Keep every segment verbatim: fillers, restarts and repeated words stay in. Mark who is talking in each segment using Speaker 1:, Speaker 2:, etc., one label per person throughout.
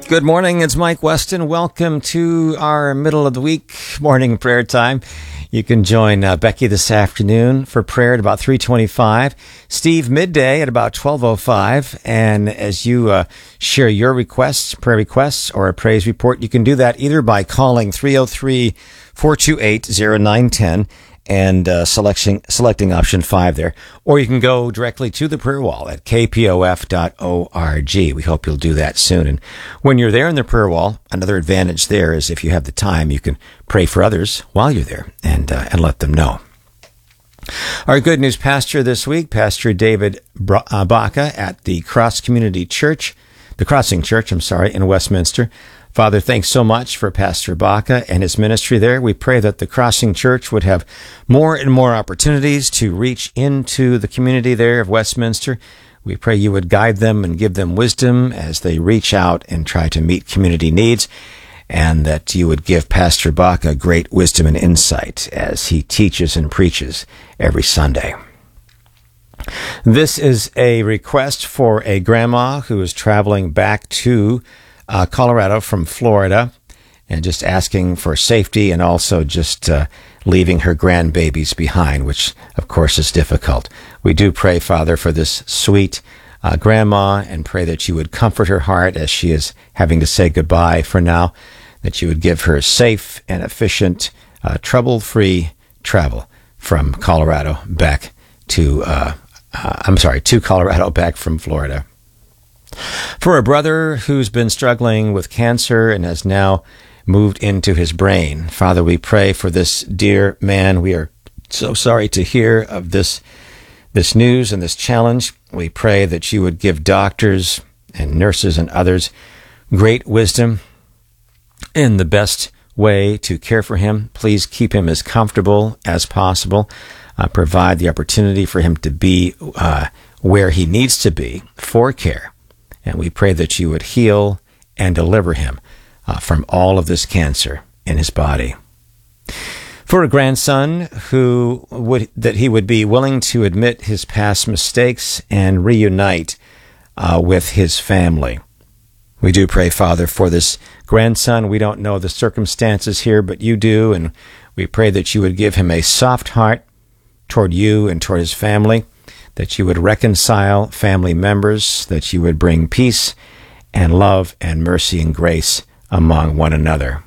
Speaker 1: Good morning. It's Mike Weston. Welcome to our middle of the week morning prayer time. You can join uh, Becky this afternoon for prayer at about three twenty-five, Steve midday at about twelve oh five. And as you uh, share your requests, prayer requests, or a praise report, you can do that either by calling three oh three, four two eight, oh nine one oh and uh, selecting, selecting option five there. Or you can go directly to the prayer wall at k p o f dot org. We hope you'll do that soon. And when you're there in the prayer wall, another advantage there is if you have the time, you can pray for others while you're there and, uh, and let them know. Our good news pastor this week, Pastor David Baca at the Cross Community Church, the Crossing Church, I'm sorry, in Westminster. Father, thanks so much for Pastor Baca and his ministry there. We pray that the Crossing Church would have more and more opportunities to reach into the community there of Westminster. We pray you would guide them and give them wisdom as they reach out and try to meet community needs, and that you would give Pastor Baca great wisdom and insight as he teaches and preaches every Sunday. This is a request for a grandma who is traveling back to Uh, Colorado from Florida, and just asking for safety and also just uh, leaving her grandbabies behind, which of course is difficult. We do pray, Father, for this sweet uh, grandma, and pray that you would comfort her heart as she is having to say goodbye for now, that you would give her safe and efficient, uh, trouble-free travel from Colorado back to, uh, uh, I'm sorry, to Colorado back from Florida. For a brother who's been struggling with cancer and has now moved into his brain, Father, we pray for this dear man. We are so sorry to hear of this this news and this challenge. We pray that you would give doctors and nurses and others great wisdom in the best way to care for him. Please keep him as comfortable as possible. Uh, provide the opportunity for him to be uh, where he needs to be for care. And we pray that you would heal and deliver him uh, from all of this cancer in his body. For a grandson who would that he would be willing to admit his past mistakes and reunite uh, with his family. We do pray, Father, for this grandson. We don't know the circumstances here, but you do, and we pray that you would give him a soft heart toward you and toward his family, that you would reconcile family members, that you would bring peace and love and mercy and grace among one another.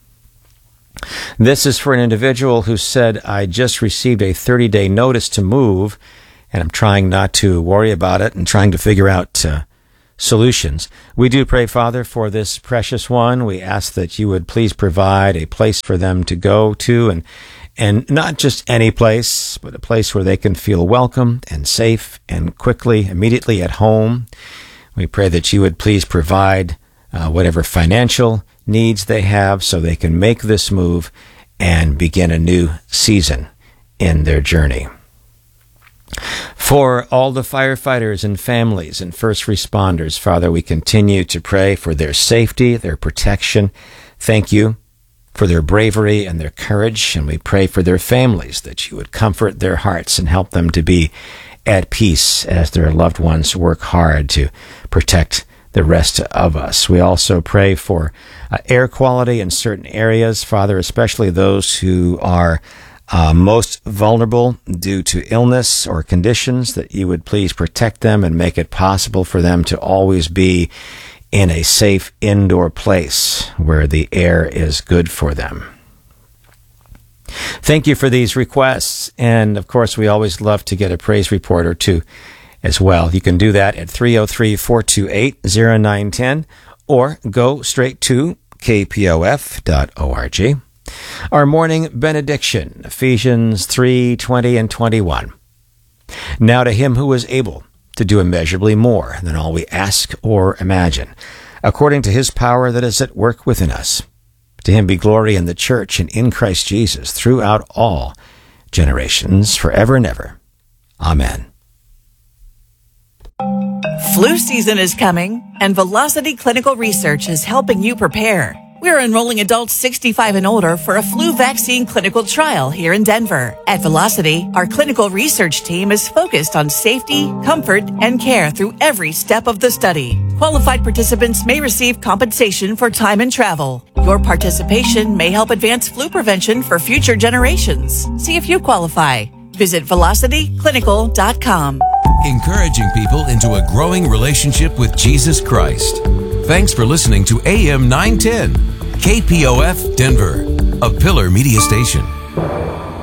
Speaker 1: This is for an individual who said, I just received a thirty-day notice to move, and I'm trying not to worry about it and trying to figure out uh, solutions. We do pray, Father, for this precious one. We ask that you would please provide a place for them to go to, and And not just any place, but a place where they can feel welcome and safe and quickly, immediately at home. We pray that you would please provide uh, whatever financial needs they have so they can make this move and begin a new season in their journey. For all the firefighters and families and first responders, Father, we continue to pray for their safety, their protection. Thank you for their bravery and their courage, and we pray for their families, that you would comfort their hearts and help them to be at peace as their loved ones work hard to protect the rest of us. We also pray for uh, air quality in certain areas, Father, especially those who are uh, most vulnerable due to illness or conditions, that you would please protect them and make it possible for them to always be in a safe indoor place where the air is good for them. Thank you for these requests. And of course, we always love to get a praise report or two as well. You can do that at three oh three, four two eight, oh nine one oh or go straight to k p o f dot org. Our morning benediction, Ephesians three, twenty and twenty-one. Now to him who is able to do immeasurably more than all we ask or imagine, according to his power that is at work within us. To him be glory in the church and in Christ Jesus throughout all generations, forever and ever. Amen.
Speaker 2: Flu season is coming, and Velocity Clinical Research is helping you prepare. We're enrolling adults sixty-five and older for a flu vaccine clinical trial here in Denver. At Velocity, our clinical research team is focused on safety, comfort, and care through every step of the study. Qualified participants may receive compensation for time and travel. Your participation may help advance flu prevention for future generations. See if you qualify. Visit velocity clinical dot com.
Speaker 3: Encouraging people into a growing relationship with Jesus Christ. Thanks for listening to A M nine ten, K P O F Denver, a Pillar Media Station.